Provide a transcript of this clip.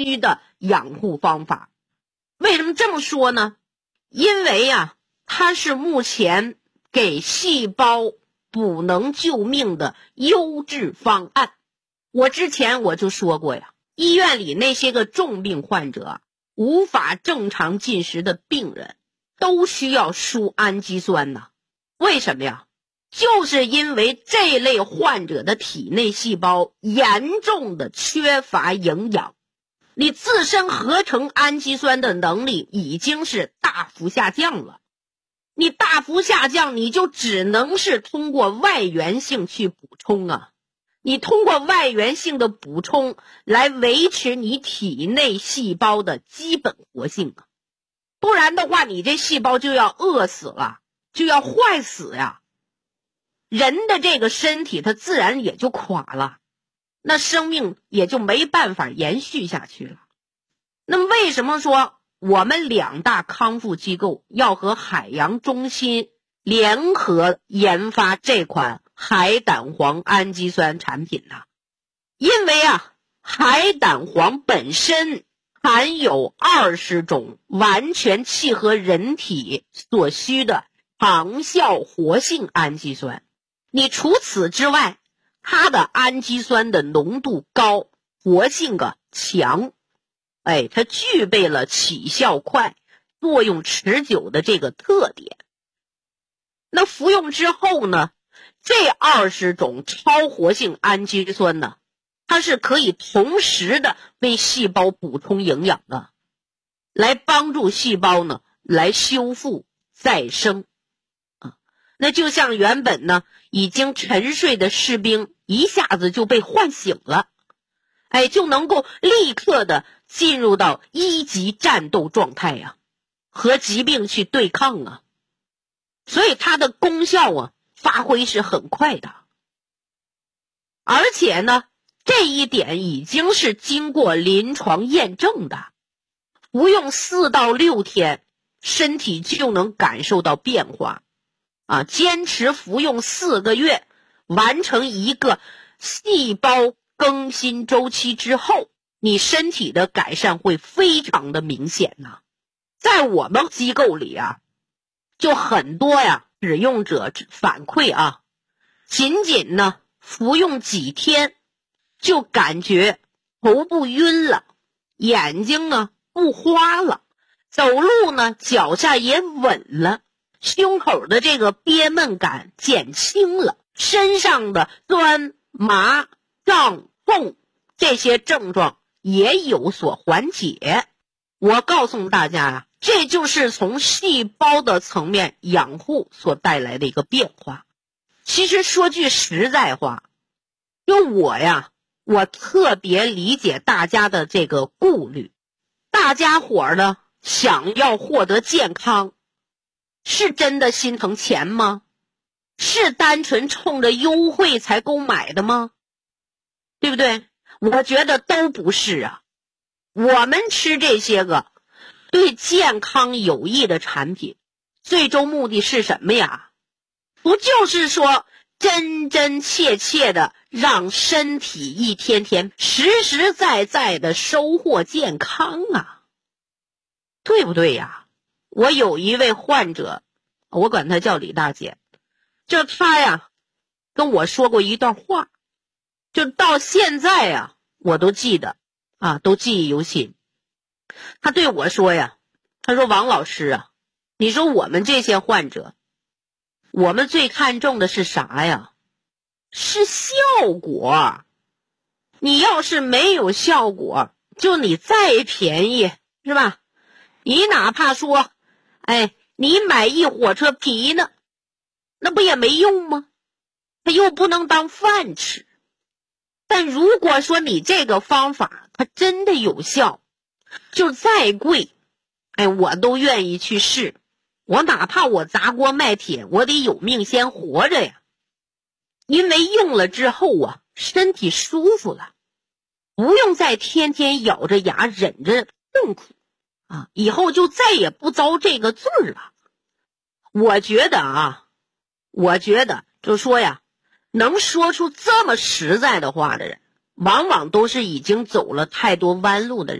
需的养护方法。为什么这么说呢？因为它是目前给细胞补能救命的优质方案。我之前就说过医院里那些个重病患者，无法正常进食的病人，都需要输氨基酸呢。为什么呀？就是因为这类患者的体内细胞严重的缺乏营养，你自身合成氨基酸的能力已经是大幅下降了。你大幅下降，你就只能是通过外源性去补充你通过外源性的补充来维持你体内细胞的基本活性不然的话你这细胞就要饿死了，就要坏死人的这个身体它自然也就垮了，那生命也就没办法延续下去了。那么为什么说我们2大康复机构要和海洋中心联合研发这款海胆黄氨基酸产品呢？因为海胆黄本身含有20种完全契合人体所需的长效活性氨基酸。你除此之外，它的氨基酸的浓度高，活性强，它具备了起效快、作用持久的这个特点。那服用之后呢，这20种超活性氨基酸呢，它是可以同时的为细胞补充营养的，来帮助细胞呢来修复再生那就像原本呢已经沉睡的士兵一下子就被唤醒了，就能够立刻的进入到1级战斗状态和疾病去对抗所以它的功效发挥是很快的。而且呢，这一点已经是经过临床验证的，服用4到6天，身体就能感受到变化坚持服用4个月，完成一个细胞更新周期之后，你身体的改善会非常的明显在我们机构里就很多使用者反馈仅仅呢服用几天就感觉头不晕了，眼睛呢不花了，走路呢脚下也稳了，胸口的这个憋闷感减轻了，身上的酸麻胀痛这些症状也有所缓解。我告诉大家这就是从细胞的层面养护所带来的一个变化。其实说句实在话，就我特别理解大家的这个顾虑。大家伙呢想要获得健康，是真的心疼钱吗？是单纯冲着优惠才购买的吗？对不对？我觉得都不是我们吃这些个对健康有益的产品，最终目的是什么呀？不就是说真真切切的让身体一天天实实在在的收获健康对不对呀？我有一位患者，我管他叫李大姐，就他跟我说过一段话，就到现在我都记得都记忆犹新。他对我说他说王老师你说我们这些患者，我们最看重的是啥呀？是效果。你要是没有效果，就你再便宜是吧？你哪怕说你买一火车皮呢，那不也没用吗？它又不能当饭吃。但如果说你这个方法它真的有效，就再贵我都愿意去试。我哪怕我砸锅卖铁，我得有命先活着呀。因为用了之后身体舒服了，不用再天天咬着牙忍着痛苦以后就再也不遭这个罪了。我觉得就说能说出这么实在的话的人，往往都是已经走了太多弯路的人。